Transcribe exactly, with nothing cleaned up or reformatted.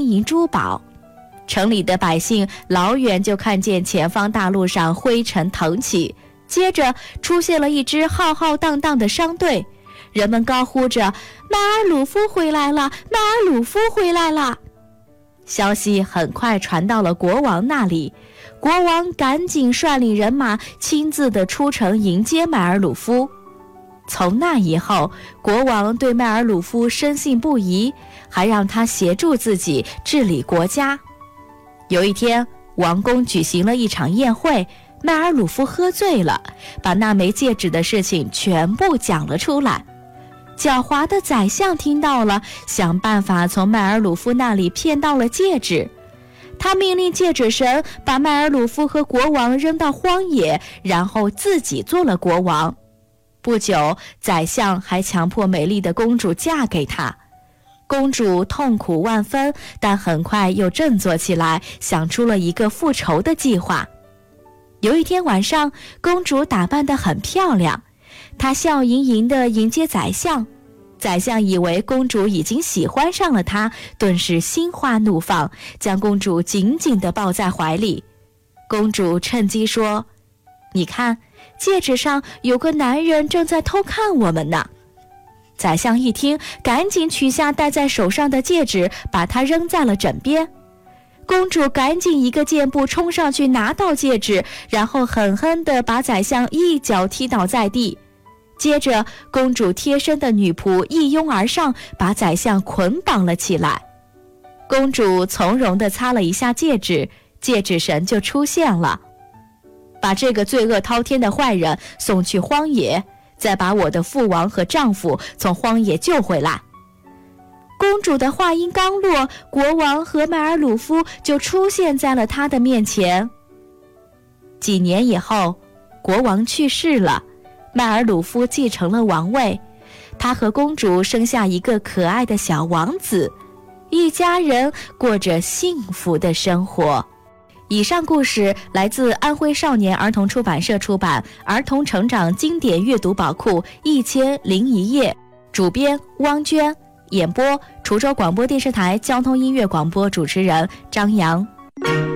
金银珠宝。城里的百姓老远就看见前方大路上灰尘腾起，接着出现了一支浩浩荡荡的商队，人们高呼着迈尔鲁夫回来了，迈尔鲁夫回来了。消息很快传到了国王那里，国王赶紧率领人马亲自的出城迎接迈尔鲁夫。从那以后，国王对迈尔鲁夫深信不疑，还让他协助自己治理国家。有一天，王宫举行了一场宴会，迈尔鲁夫喝醉了，把那枚戒指的事情全部讲了出来。狡猾的宰相听到了，想办法从迈尔鲁夫那里骗到了戒指。他命令戒指神把迈尔鲁夫和国王扔到荒野，然后自己做了国王。不久，宰相还强迫美丽的公主嫁给他。公主痛苦万分，但很快又振作起来，想出了一个复仇的计划。有一天晚上，公主打扮得很漂亮，她笑盈盈地迎接宰相。宰相以为公主已经喜欢上了她，顿时心花怒放，将公主紧紧地抱在怀里。公主趁机说：“你看，戒指上有个男人正在偷看我们呢。”宰相一听，赶紧取下戴在手上的戒指，把它扔在了枕边。公主赶紧一个箭步冲上去拿到戒指，然后狠狠地把宰相一脚踢倒在地。接着，公主贴身的女仆一拥而上，把宰相捆绑了起来。公主从容地擦了一下戒指，戒指神就出现了，把这个罪恶滔天的坏人送去荒野，再把我的父王和丈夫从荒野救回来。公主的话音刚落，国王和迈尔鲁夫就出现在了她的面前。几年以后，国王去世了，迈尔鲁夫继承了王位，他和公主生下一个可爱的小王子，一家人过着幸福的生活。以上故事来自安徽少年儿童出版社出版《儿童成长经典阅读宝库一千零一夜》，主编汪娟，演播滁州广播电视台交通音乐广播主持人张扬。